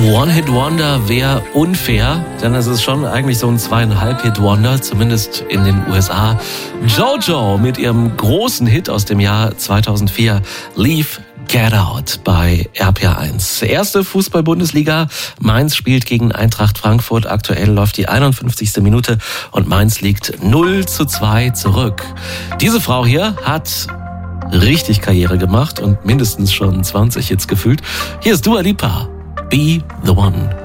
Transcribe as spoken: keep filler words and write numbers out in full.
One-Hit-Wonder wäre unfair, denn es ist schon eigentlich so ein Zweieinhalb-Hit-Wonder, zumindest in den U S A. JoJo mit ihrem großen Hit aus dem Jahr zweitausendvier, Leave Get Out bei R P R eins. Erste Fußball-Bundesliga. Mainz spielt gegen Eintracht Frankfurt. Aktuell läuft die einundfünfzigste Minute und Mainz liegt null zu zwei zurück. Diese Frau hier hat richtig Karriere gemacht und mindestens schon zwanzig Hits gefühlt. Hier ist Dua Lipa. Be the One.